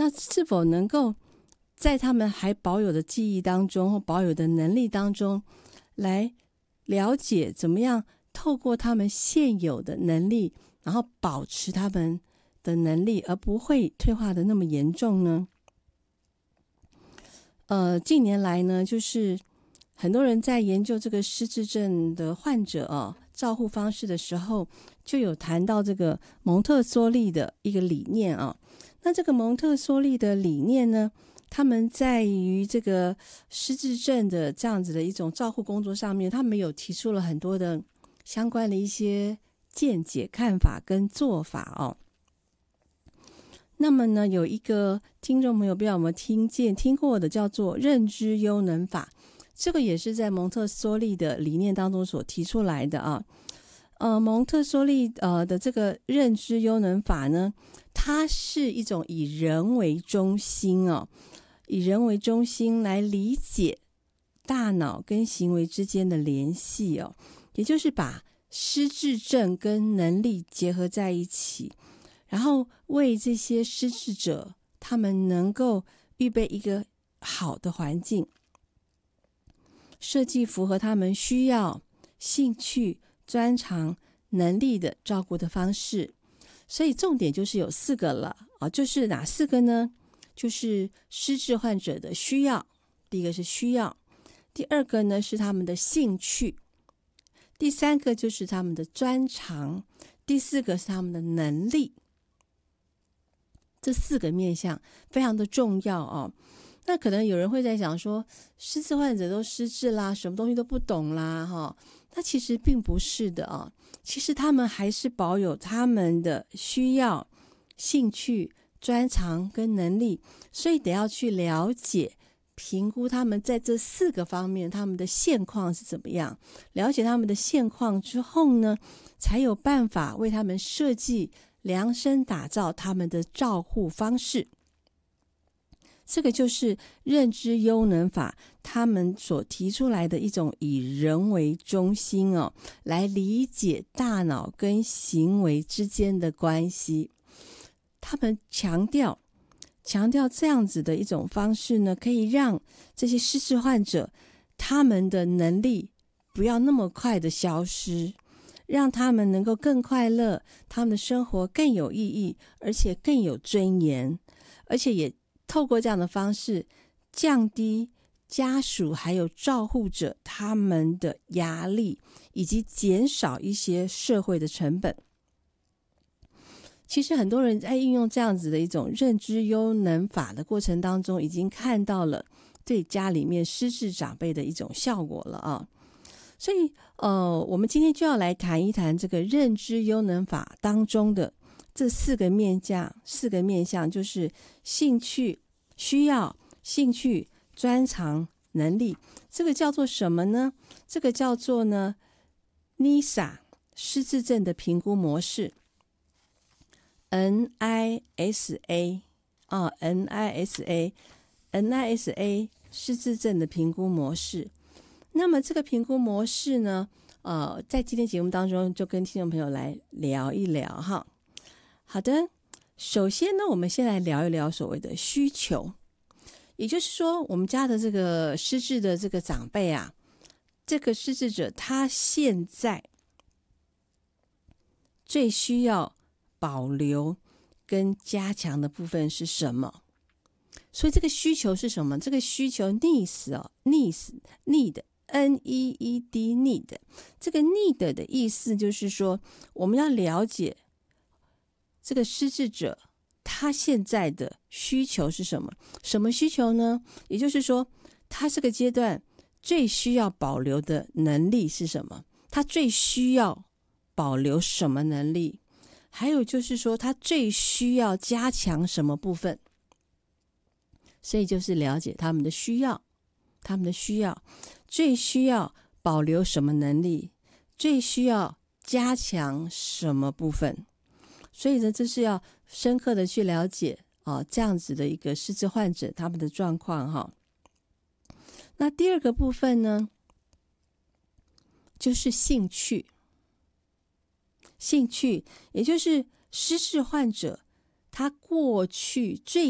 那是否能够在他们还保有的记忆当中或保有的能力当中来了解怎么样透过他们现有的能力，然后保持他们的能力，而不会退化的那么严重呢？近年来呢，就是很多人在研究这个失智症的患者照护方式的时候，就有谈到这个蒙特梭利的一个理念啊。那这个蒙特梭利的理念呢，他们在于这个失智症的这样子的一种照护工作上面，他们有提出了很多的相关的一些见解、看法跟做法哦。那么呢，有一个听众朋友不知道有没有听过的，叫做认知优能法，这个也是在蒙特梭利的理念当中所提出来的啊。蒙特梭利的这个认知优能法呢，它是一种以人为中心以人为中心来理解大脑跟行为之间的联系也就是把失智症跟能力结合在一起，然后为这些失智者他们能够预备一个好的环境，设计符合他们需要、兴趣、专长、能力的照顾的方式。所以重点就是有4个了就是哪4个呢？就是失智患者的需要，第一个是需要，第二个呢是他们的兴趣，第3个就是他们的专长，第4个是他们的能力。这4个面向非常的重要那可能有人会在想说，失智患者都失智啦，什么东西都不懂啦那其实并不是的其实他们还是保有他们的需要、兴趣、专长跟能力，所以得要去了解、评估他们在这4个方面他们的现况是怎么样。了解他们的现况之后呢，才有办法为他们设计、量身打造他们的照护方式。这个就是认知优能法他们所提出来的一种以人为中心来理解大脑跟行为之间的关系。他们强调这样子的一种方式呢，可以让这些失智患者他们的能力不要那么快的消失，让他们能够更快乐，他们的生活更有意义，而且更有尊严，而且也透过这样的方式降低家属还有照护者他们的压力，以及减少一些社会的成本。其实很多人在运用这样子的一种认知优能法的过程当中，已经看到了对家里面失智长辈的一种效果了所以我们今天就要来谈一谈这个认知优能法当中的这4个面向，就是兴趣、需要、兴趣、专长、能力。这个叫做什么呢？这个叫做呢 NISA 失智症的评估模式。NISA NISA 失智症的评估模式。那么这个评估模式呢在今天节目当中就跟听众朋友来聊一聊哈。好的，首先呢，我们先来聊一聊所谓的需求。也就是说，我们家的这个失智的这个长辈这个失智者他现在最需要保留跟加强的部分是什么？所以这个需求是什么？这个需求 needs need need 这个 need 的意思就是说，我们要了解这个失智者他现在的需求是什么？什么需求呢？也就是说，他这个阶段最需要保留的能力是什么？他最需要保留什么能力？还有就是说，他最需要加强什么部分？所以就是了解他们的需要，最需要保留什么能力，最需要加强什么部分。所以呢，这是要深刻的去了解这样子的一个失智患者他们的状况那第二个部分呢，就是兴趣，也就是失智患者他过去最